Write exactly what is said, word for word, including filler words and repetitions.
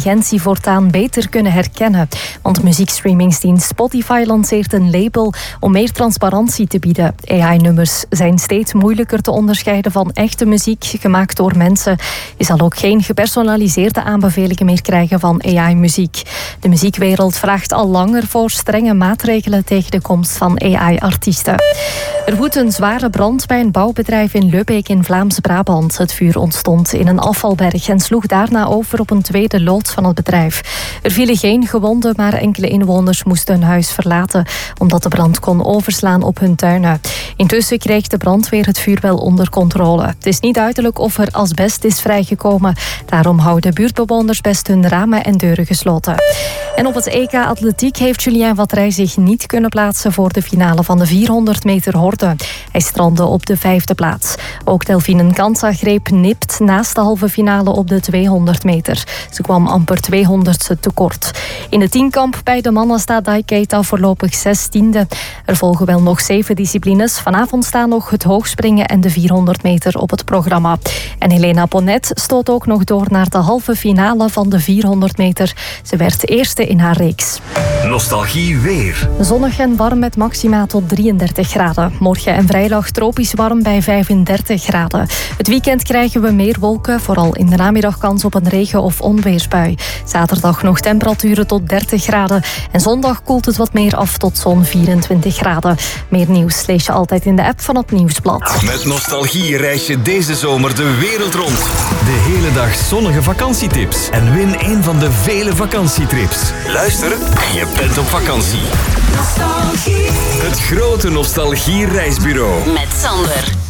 intelligentie voortaan beter kunnen herkennen. Want muziekstreamingsdienst Spotify lanceert een label om meer transparantie te bieden. A I-nummers zijn steeds moeilijker te onderscheiden van echte muziek gemaakt door mensen. Je zal ook geen gepersonaliseerde aanbevelingen meer krijgen van A I-muziek. De muziekwereld vraagt al langer voor strenge maatregelen tegen de komst van A I-artiesten. Er woedt een zware brand bij een bouwbedrijf in Lubbeek in Vlaams-Brabant. Het vuur ontstond in een afvalberg en sloeg daarna over op een tweede loods van het bedrijf. Er vielen geen gewonden, maar enkele inwoners moesten hun huis verlaten omdat de brand kon overslaan op hun tuinen. Intussen kreeg de brandweer het vuur wel onder controle. Het is niet duidelijk of er asbest is vrijgekomen. Daarom houden buurtbewoners best hun ramen en deuren gesloten. En op het E K Atletiek heeft Julien Watrij zich niet kunnen plaatsen voor de finale van de vierhonderd meter horde. Hij strandde op de vijfde plaats. Ook Delphine Nkanta greep nipt naast de halve finale op de tweehonderd meter. Ze kwam amper tweehonderdste tekort. In de tienkamp bij de mannen staat Dai Keita voorlopig zestiende. Er volgen wel nog zeven disciplines. Vanavond staan nog het hoogspringen en de vierhonderd meter op het programma. En Helena Bonnet stoot ook nog door naar de halve finale van de vierhonderd meter. Ze werd eerste in haar reeks. Nostalgie weer. Zonnig en warm met maxima tot drieëndertig graden. Morgen en vrijdag tropisch warm bij vijfendertig graden. Het weekend krijgen we meer wolken, vooral in de namiddag kans op een regen- of onweersbui. Zaterdag nog temperaturen tot dertig graden. En zondag koelt het wat meer af tot zo'n vierentwintig graden. Meer nieuws lees je altijd in de app van het Nieuwsblad. Met Nostalgie reis je deze zomer de wereld rond. De hele dag zonnige vakantietips. En win een van de vele vakantietrips. Luister en je bent op vakantie. Nostalgie. Het grote Nostalgie reisbureau. Met Sander.